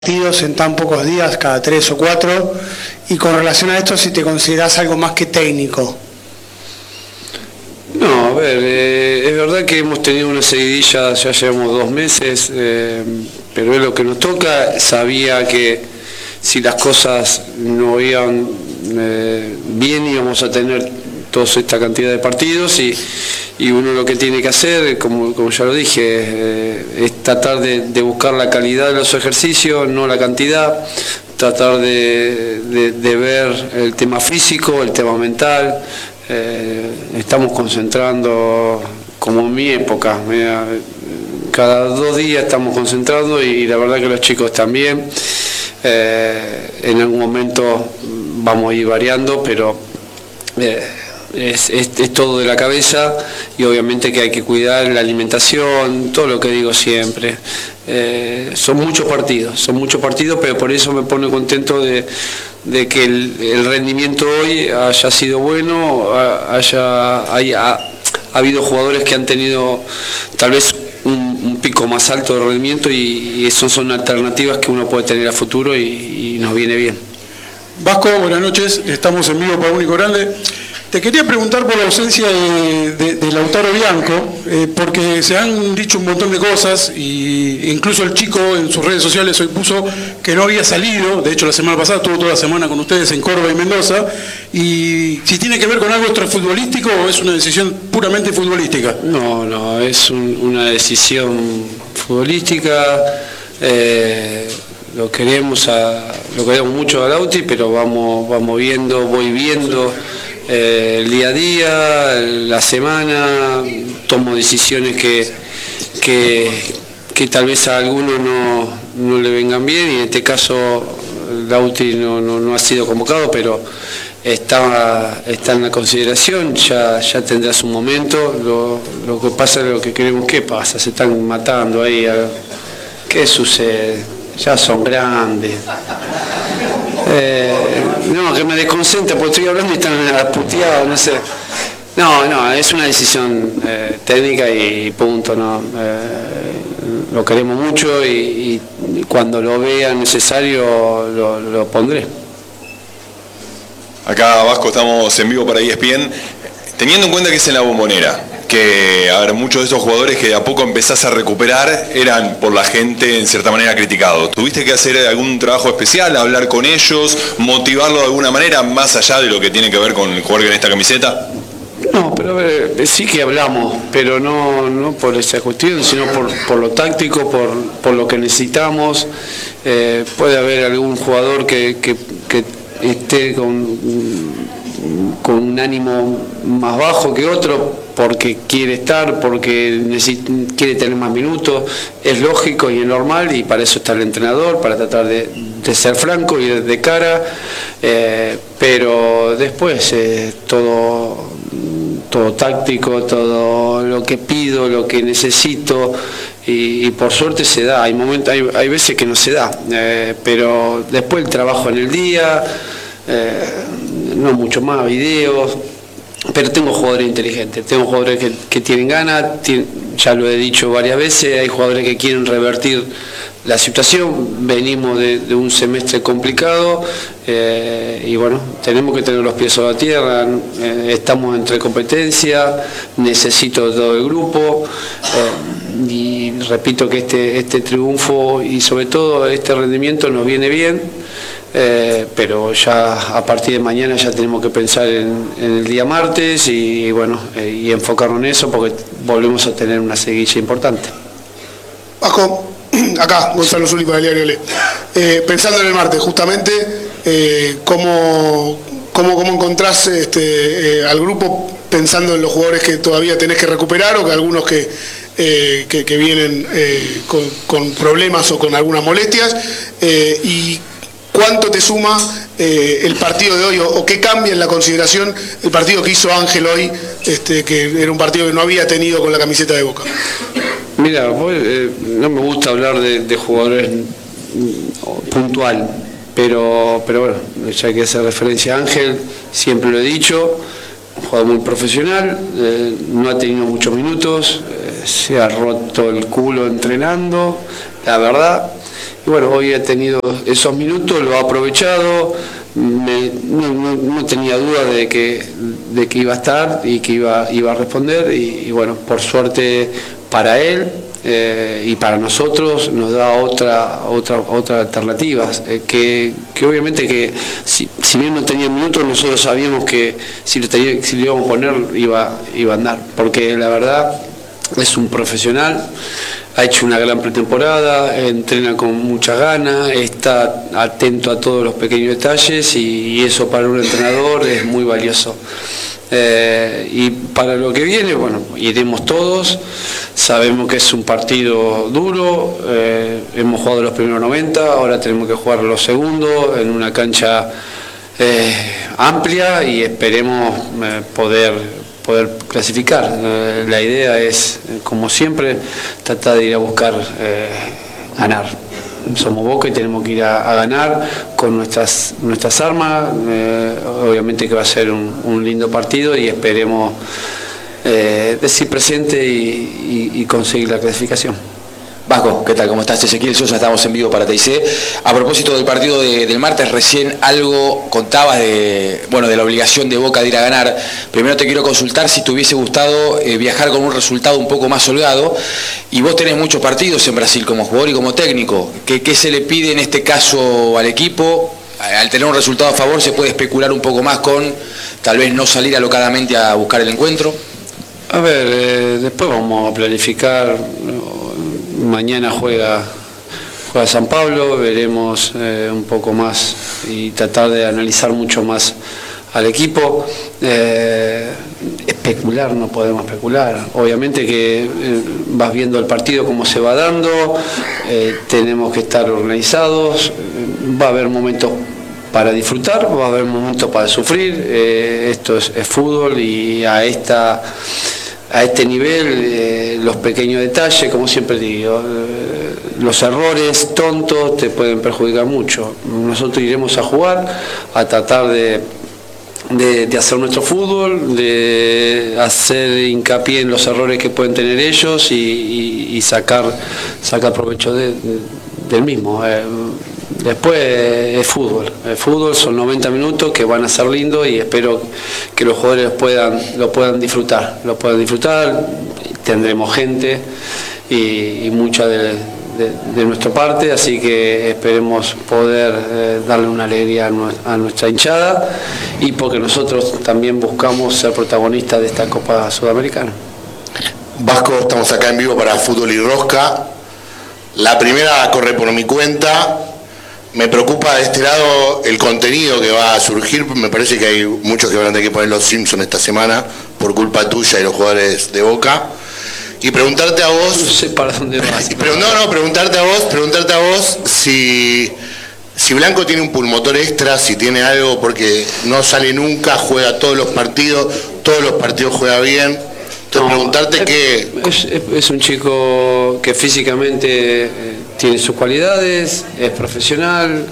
partidos en tan pocos días, cada 3 o 4, y con relación a esto, si te considerás algo más que técnico. No, a ver, es verdad que hemos tenido una seguidilla, ya llevamos 2 meses, pero es lo que nos toca. Sabía que si las cosas no iban bien íbamos a tener toda esta cantidad de partidos y uno lo que tiene que hacer, como ya lo dije, es tratar de buscar la calidad de los ejercicios, no la cantidad, tratar de ver el tema físico, el tema mental. Estamos concentrando como en mi época, cada 2 días estamos concentrando y la verdad que los chicos también. En algún momento vamos a ir variando, pero es todo de la cabeza y obviamente que hay que cuidar la alimentación, todo lo que digo siempre. Son muchos partidos, pero por eso me pone contento de que el rendimiento hoy haya sido bueno, ha habido jugadores que han tenido tal vez un pico más alto de rendimiento y esas son alternativas que uno puede tener a futuro y nos viene bien. Vasco, buenas noches, estamos en vivo para Único Grande. Te quería preguntar por la ausencia de Lautaro Bianco, porque se han dicho un montón de cosas, e incluso el chico en sus redes sociales hoy puso que no había salido. De hecho la semana pasada estuvo toda la semana con ustedes en Córdoba y Mendoza, y si tiene que ver con algo extrafutbolístico o es una decisión puramente futbolística. No, es una decisión futbolística. Lo queremos mucho a Lauti, pero voy viendo el día a día, la semana, tomo decisiones que tal vez a algunos no le vengan bien, y en este caso Lauti no ha sido convocado, pero está en la consideración, ya tendrá su momento. Lo que pasa es lo que queremos que pasa, se están matando ahí. ¿Qué sucede? Ya son grandes. No, que me desconcentra porque estoy hablando y están puteados, no sé. No, es una decisión técnica y punto, ¿no? Lo queremos mucho y cuando lo vea necesario lo pondré. Acá, Vasco, estamos en vivo para ESPN. Teniendo en cuenta que es en la Bombonera, que muchos de estos jugadores que de a poco empezás a recuperar eran por la gente en cierta manera criticados. ¿Tuviste que hacer algún trabajo especial, hablar con ellos, motivarlo de alguna manera, más allá de lo que tiene que ver con jugar con esta camiseta? No, pero sí que hablamos, pero no por esa cuestión, sino por lo táctico, por lo que necesitamos. Puede haber algún jugador que esté con un ánimo más bajo que otro, porque quiere estar, porque quiere tener más minutos. Es lógico y es normal, y para eso está el entrenador, para tratar de ser franco y de cara, pero después todo táctico, todo lo que pido, lo que necesito, y por suerte se da. Hay veces que no se da, pero después el trabajo en el día, no mucho más, videos, pero tengo jugadores inteligentes, tengo jugadores que tienen ganas, ya lo he dicho varias veces, hay jugadores que quieren revertir la situación. Venimos de un semestre complicado, y bueno, tenemos que tener los pies sobre la tierra. Estamos entre competencia, necesito todo el grupo, y repito que este triunfo y sobre todo este rendimiento nos viene bien. Pero ya a partir de mañana ya tenemos que pensar en el día martes y bueno, y enfocarnos en eso, porque volvemos a tener una seguilla importante. Vasco, acá Gonzalo Zuli para el diario Le. Pensando en el martes, justamente, ¿cómo encontrás al grupo, pensando en los jugadores que todavía tenés que recuperar, o que algunos que vienen con problemas o con algunas molestias, y cuánto te suma el partido de hoy, o qué cambia en la consideración el partido que hizo Ángel hoy, que era un partido que no había tenido con la camiseta de Boca? Mira, no me gusta hablar de jugadores puntual, pero bueno, ya hay que hacer referencia a Ángel, siempre lo he dicho, un jugador muy profesional, no ha tenido muchos minutos, se ha roto el culo entrenando, la verdad. bueno, hoy he tenido esos minutos, lo he aprovechado, no tenía duda de que iba a estar y que iba a responder y bueno, por suerte para él y para nosotros nos da otra alternativa, que obviamente que si bien no tenía minutos, nosotros sabíamos que si lo íbamos a poner iba a andar, porque la verdad es un profesional, ha hecho una gran pretemporada, entrena con muchas ganas, está atento a todos los pequeños detalles y eso para un entrenador es muy valioso. Y para lo que viene, bueno, iremos todos, sabemos que es un partido duro, hemos jugado los primeros 90, ahora tenemos que jugar los segundos en una cancha amplia y esperemos poder clasificar. La idea es, como siempre, tratar de ir a buscar ganar. Somos Boca y tenemos que ir a ganar con nuestras armas. Obviamente que va a ser un lindo partido y esperemos decir presente y conseguir la clasificación. Vasco, ¿qué tal? ¿Cómo estás? Ezequiel Sosa, estamos en vivo para TIC. A propósito del partido del martes, recién algo contabas de la obligación de Boca de ir a ganar. Primero te quiero consultar si te hubiese gustado viajar con un resultado un poco más holgado. Y vos tenés muchos partidos en Brasil como jugador y como técnico. ¿Qué se le pide en este caso al equipo? Al tener un resultado a favor se puede especular un poco más con tal vez no salir alocadamente a buscar el encuentro. A ver, después vamos a planificar. Mañana juega San Pablo, veremos un poco más y tratar de analizar mucho más al equipo. Especular, no podemos especular. Obviamente que vas viendo el partido cómo se va dando, tenemos que estar organizados, va a haber momentos para disfrutar, va a haber momentos para sufrir, esto es fútbol y a este nivel, los pequeños detalles, como siempre digo, los errores tontos te pueden perjudicar mucho. Nosotros iremos a jugar, a tratar de hacer nuestro fútbol, de hacer hincapié en los errores que pueden tener ellos y sacar provecho del mismo. Después es fútbol, son 90 minutos que van a ser lindos y espero que los jugadores lo puedan disfrutar, tendremos gente y mucha de nuestra parte, así que esperemos poder darle una alegría a nuestra hinchada y porque nosotros también buscamos ser protagonistas de esta Copa Sudamericana. Vasco, estamos acá en vivo para Fútbol y Rosca. La primera corre por mi cuenta. Me preocupa de este lado el contenido que va a surgir. Me parece que hay muchos que van a tener que poner los Simpsons esta semana por culpa tuya y los jugadores de Boca. Y preguntarte a vos... No sé para dónde vas. Preguntarte a vos si Blanco tiene un pulmotor extra, si tiene algo, porque no sale nunca, juega todos los partidos juega bien. Entonces preguntarte qué... Es un chico que físicamente tiene sus cualidades, es profesional,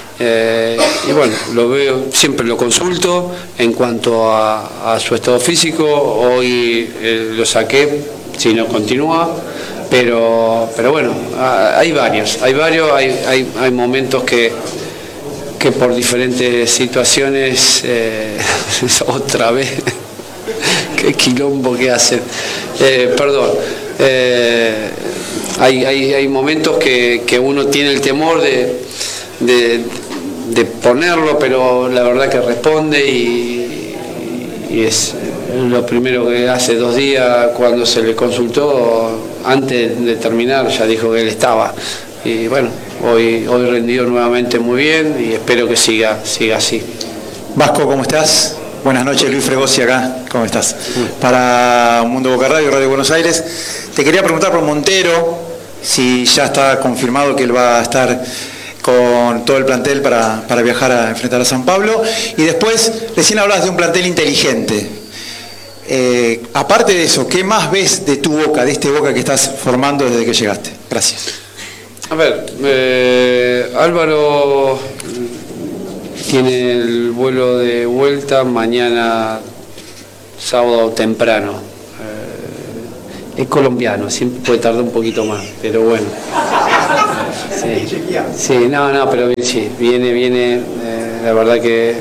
y bueno, lo veo, siempre lo consulto en cuanto a su estado físico. Hoy lo saqué, si no continúa, pero bueno, hay momentos que por diferentes situaciones otra vez qué quilombo que hacen, perdón, hay momentos que uno tiene el temor de ponerlo, pero la verdad que responde y es lo primero que hace 2 días cuando se le consultó, antes de terminar ya dijo que él estaba y bueno, hoy rendió nuevamente muy bien y espero que siga así. Vasco, ¿cómo estás? Buenas noches, Luis Fregosi acá, ¿cómo estás? Para Mundo Boca Radio, Radio Buenos Aires. Te quería preguntar por Montero, si ya está confirmado que él va a estar con todo el plantel para viajar a enfrentar a San Pablo. Y después, recién hablabas de un plantel inteligente. Aparte de eso, ¿qué más ves de tu Boca, de este Boca que estás formando desde que llegaste? Gracias. A ver, Álvaro tiene el vuelo de vuelta mañana, sábado temprano. Es colombiano, siempre puede tardar un poquito más, pero bueno. Sí, no, pero sí, viene, la verdad que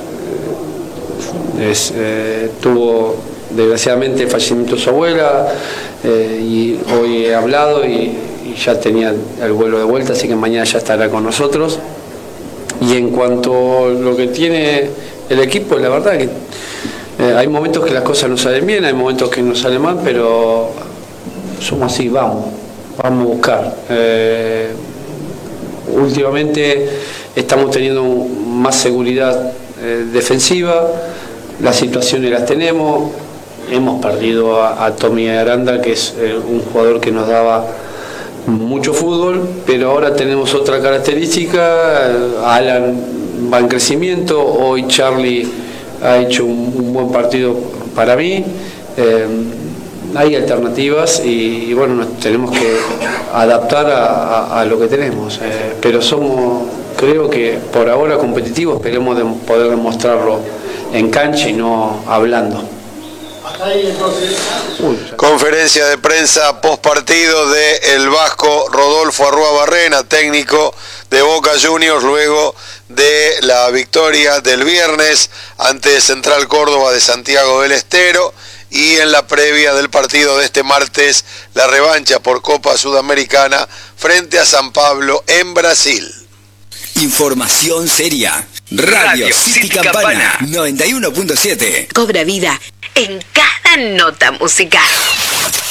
tuvo desgraciadamente el fallecimiento de su abuela, y hoy he hablado y ya tenía el vuelo de vuelta, así que mañana ya estará con nosotros. Y en cuanto a lo que tiene el equipo, la verdad que hay momentos que las cosas no salen bien, hay momentos que no salen mal, pero somos así, vamos a buscar. Últimamente estamos teniendo más seguridad defensiva, las situaciones las tenemos, hemos perdido a Tommy Aranda, que es un jugador que nos daba mucho fútbol, pero ahora tenemos otra característica. Alan va en crecimiento, hoy Charlie ha hecho un buen partido para mí. Hay alternativas y bueno, nos tenemos que adaptar a lo que tenemos, pero somos, creo que por ahora competitivos, esperemos de poder demostrarlo en cancha y no hablando. Conferencia de prensa post partido de el vasco Rodolfo Arruabarrena, técnico de Boca Juniors, luego de la victoria del viernes ante Central Córdoba de Santiago del Estero, y en la previa del partido de este martes, la revancha por Copa Sudamericana frente a San Pablo en Brasil. Información seria. Radio City Campana 91.7. Cobra vida en cada nota musical.